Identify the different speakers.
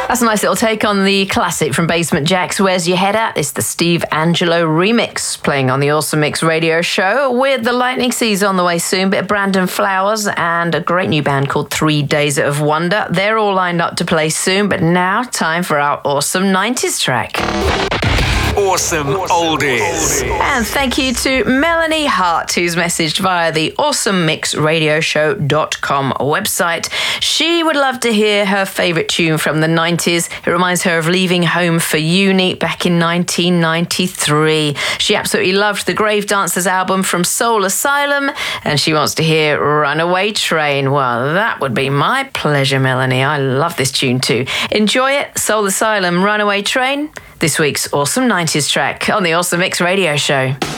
Speaker 1: That's a nice little take on the classic from Basement Jaxx, Where's Your Head At? It's the Steve Angelo remix playing on the Awesome Mix radio show with the Lightning Seas on the way soon, bit of Brandon Flowers and a great new band called 3 Days of Wonder. They're all lined up to play soon, but now time for our awesome 90s track.
Speaker 2: Awesome Oldies.
Speaker 1: And thank you to Melanie Hart, who's messaged via the awesomemixradioshow.com website. She would love to hear her favourite tune from the 90s. It reminds her of leaving home for uni back in 1993. She absolutely loved the Grave Dancers album from Soul Asylum, and she wants to hear Runaway Train. Well, that would be my pleasure, Melanie. I love this tune too. Enjoy it. Soul Asylum, Runaway Train. This week's Awesome 90s track on the Awesome Mix radio show.